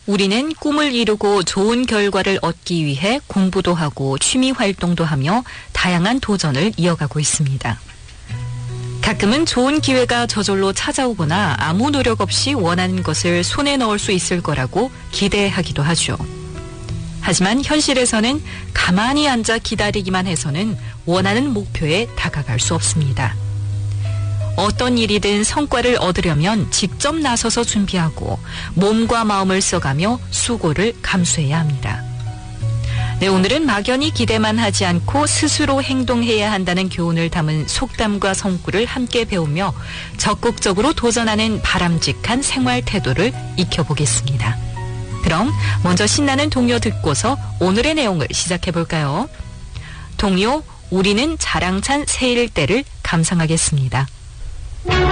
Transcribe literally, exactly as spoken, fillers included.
우리는 꿈을 이루고 좋은 결과를 얻기 위해 공부도 하고 취미 활동도 하며 다양한 도전을 이어가고 있습니다. 가끔은 좋은 기회가 저절로 찾아오거나 아무 노력 없이 원하는 것을 손에 넣을 수 있을 거라고 기대하기도 하죠. 하지만 현실에서는 가만히 앉아 기다리기만 해서는 원하는 목표에 다가갈 수 없습니다. 어떤 일이든 성과를 얻으려면 직접 나서서 준비하고 몸과 마음을 써가며 수고를 감수해야 합니다. 네, 오늘은 막연히 기대만 하지 않고 스스로 행동해야 한다는 교훈을 담은 속담과 성구를 함께 배우며 적극적으로 도전하는 바람직한 생활 태도를 익혀보겠습니다. 그럼 먼저 신나는 동요 듣고서 오늘의 내용을 시작해볼까요? 동요 우리는 자랑찬 새일 때를 감상하겠습니다.